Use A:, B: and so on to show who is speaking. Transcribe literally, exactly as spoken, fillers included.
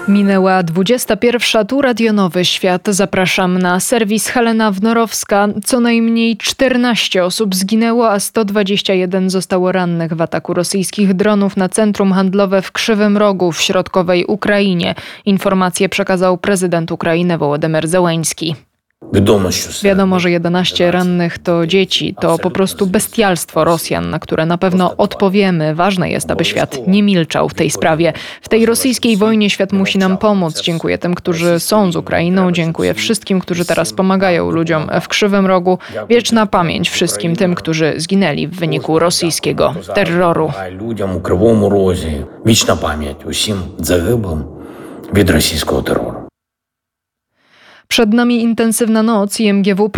A: Minęła dwudziesta pierwsza, tu Radio Nowy Świat. Zapraszam na serwis Helena Wnorowska. Co najmniej czternaście osób zginęło, a sto dwadzieścia jeden zostało rannych w ataku rosyjskich dronów na centrum handlowe w Krzywym Rogu w środkowej Ukrainie. Informacje przekazał prezydent Ukrainy Wołodymyr Zełenski. Wiadomo, że jedenaście rannych to dzieci. To po prostu bestialstwo Rosjan, na które na pewno odpowiemy. Ważne jest, aby świat nie milczał w tej sprawie. W tej rosyjskiej wojnie świat musi nam pomóc. Dziękuję tym, którzy są z Ukrainą. Dziękuję wszystkim, którzy teraz pomagają ludziom w Krzywym Rogu. Wieczna pamięć wszystkim tym, którzy zginęli w wyniku rosyjskiego terroru.
B: Ludziom u Kривому Розі. Вічна пам'ять усім загиблим від російського терору.
A: Przed nami intensywna noc i M G W